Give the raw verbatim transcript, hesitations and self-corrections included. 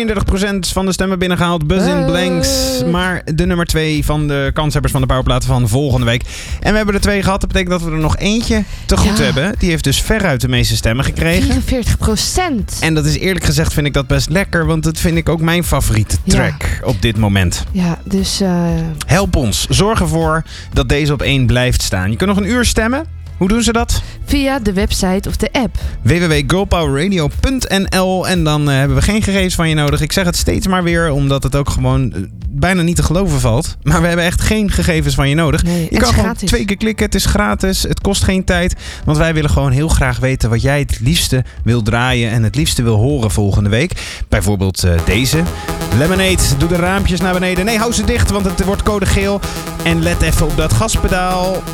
tweeëndertig procent van de stemmen binnengehaald. Buzz in Blanks. Maar de nummer twee van de kanshebbers van de powerplaten van volgende week. En we hebben er twee gehad. Dat betekent dat we er nog eentje te goed Ja. hebben. Die heeft dus veruit de meeste stemmen gekregen. vierenveertig procent. En dat is eerlijk gezegd vind ik dat best lekker. Want dat vind ik ook mijn favoriete track Ja. op dit moment. Ja, dus... Uh... Help ons. Zorg ervoor dat deze op één blijft staan. Je kunt nog een uur stemmen. Hoe doen ze dat? Via de website of de app. w w w punt girl power radio punt n l. En dan uh, hebben we geen gegevens van je nodig. Ik zeg het steeds maar weer, omdat het ook gewoon uh, bijna niet te geloven valt. Maar we hebben echt geen gegevens van je nodig. Nee, je het kan is gewoon gratis. twee keer klikken. Het is gratis. Het kost geen tijd. Want wij willen gewoon heel graag weten wat jij het liefste wil draaien. En het liefste wil horen volgende week. Bijvoorbeeld uh, deze. Lemonade, doe de raampjes naar beneden. Nee, hou ze dicht, want het wordt code geel. En let even op dat gaspedaal.